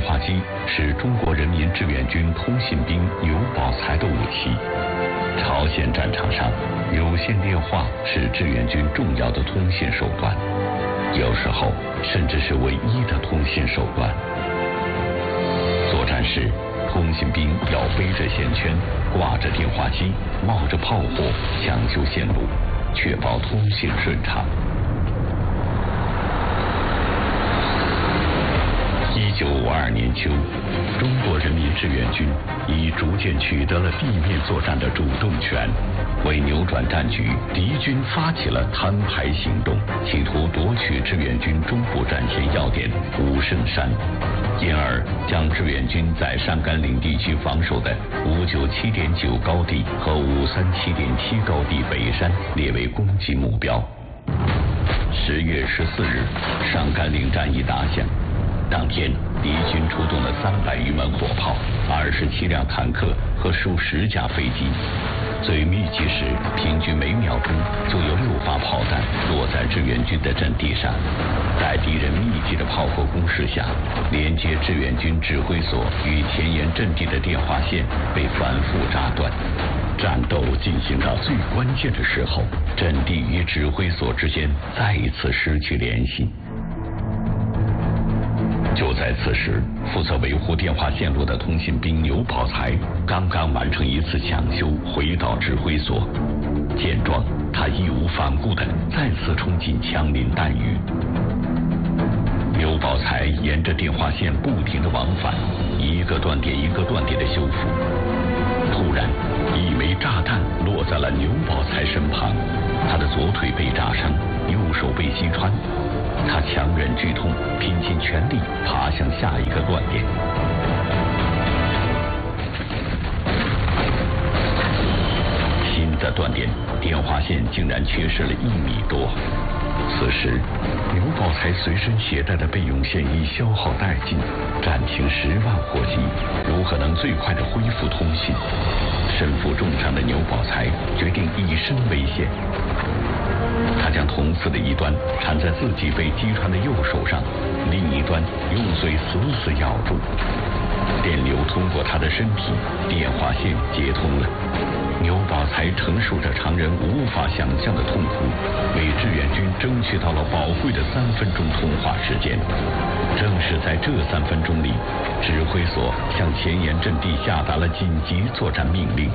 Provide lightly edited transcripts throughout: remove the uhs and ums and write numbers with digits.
话机是中国人民志愿军通信兵牛宝才的武器。朝鲜战场上，有线电话是志愿军重要的通信手段，有时候甚至是唯一的通信手段。作战时，通信兵要背着线圈，挂着电话机，冒着炮火，抢修线路，确保通信顺畅。1952年秋，中国人民志愿军已逐渐取得了地面作战的主动权，为扭转战局，敌军发起了摊牌行动，企图夺取志愿军中部战线要点武胜山，因而将志愿军在山甘岭地区防守的597.9高地和537.7高地北山列为攻击目标。10月14日，上甘岭战役打响。当天，敌军出动了300余门火炮、27辆坦克和数十架飞机。最密集时，平均每秒钟就有6发炮弹落在志愿军的阵地上。在敌人密集的炮火攻势下，连接志愿军指挥所与前沿阵地的电话线被反复炸断。战斗进行到最关键的时候，阵地与指挥所之间再一次失去联系。就在此时，负责维护电话线路的通信兵牛宝才刚刚完成一次抢修，回到指挥所。见状，他义无反顾地再次冲进枪林弹雨。牛宝才沿着电话线不停地往返，一个断点一个断点的修复。突然，一枚炸弹落在了牛宝才身旁，他的左腿被炸伤，右手被击穿。他强忍剧痛，拼尽全力爬向下一个断点。新的断点，电话线竟然缺失了1米多。此时，牛宝才随身携带的备用线已消耗殆尽，战情10万火急，如何能最快地恢复通信？身负重伤的牛宝才决定以身为险。他将铜丝的一端缠在自己被击穿的右手上，另一端用嘴死死咬住。电流通过他的身体，电话线接通了。牛宝才承受着常人无法想象的痛苦，为志愿军争取到了宝贵的3分钟通话时间。正是在这3分钟里，指挥所向前沿阵地下达了紧急作战命令。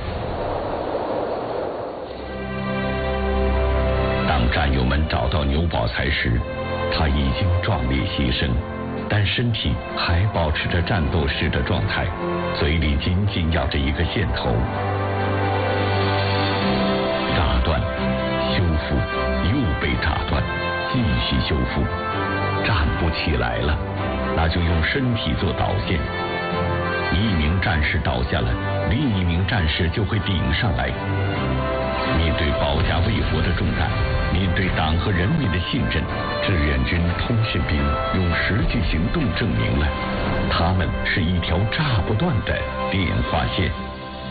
当战友们找到牛宝才时，他已经壮烈牺牲，但身体还保持着战斗时的状态，嘴里紧紧咬着一个线头。炸断，修复，又被炸断，继续修复。站不起来了，那就用身体做导线。一名战士倒下了，另一名战士就会顶上来。面对保家卫国的重担，面对党和人民的信任，志愿军通信兵用实际行动证明了，他们是一条炸不断的电话线。